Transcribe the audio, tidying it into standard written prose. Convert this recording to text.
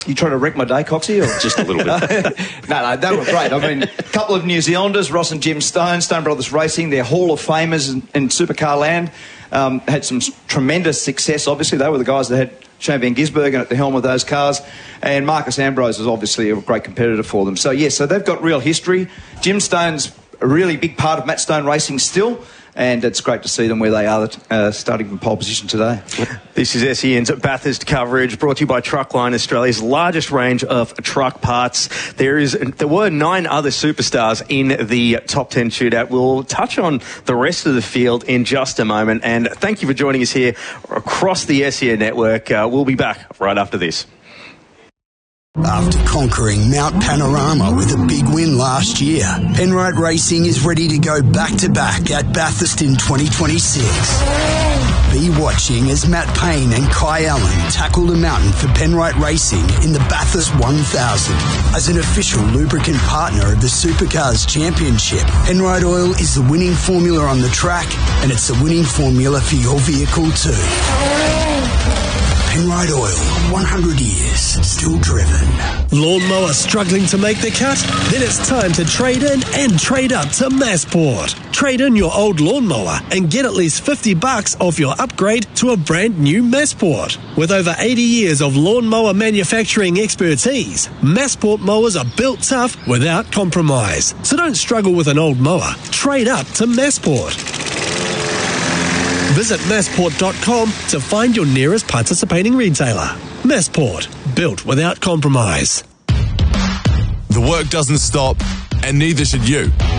You trying to wreck my day, Coxie? Or? Just a little bit. No, they were great. I mean, a couple of New Zealanders, Ross and Jim Stone Brothers Racing, they're Hall of Famers in supercar land. Had some tremendous success, obviously. They were the guys that had Shane Van Gisbergen at the helm of those cars. And Marcus Ambrose is obviously a great competitor for them. So, so they've got real history. Jim Stone's a really big part of Matt Stone Racing still. And it's great to see them where they are, starting from pole position today. This is SEN's Bathurst coverage, brought to you by Truckline, Australia's largest range of truck parts. There were 9 other superstars in the top 10 shootout. We'll touch on the rest of the field in just a moment. And thank you for joining us here across the SEN network. We'll be back right after this. After conquering Mount Panorama with a big win last year, Penrite Racing is ready to go back-to-back at Bathurst in 2026. Be watching as Matt Payne and Kai Allen tackle the mountain for Penrite Racing in the Bathurst 1000. As an official lubricant partner of the Supercars Championship, Penrite Oil is the winning formula on the track, and it's the winning formula for your vehicle too. Penrite Oil, 100 years, still driven. Lawnmower struggling to make the cut? Then it's time to trade in and trade up to Massport. Trade in your old lawnmower and get at least $50 off your upgrade to a brand new Massport. With over 80 years of lawnmower manufacturing expertise, Massport mowers are built tough without compromise. So don't struggle with an old mower. Trade up to Massport. Visit Massport.com to find your nearest participating retailer. Massport, built without compromise. The work doesn't stop, and neither should you.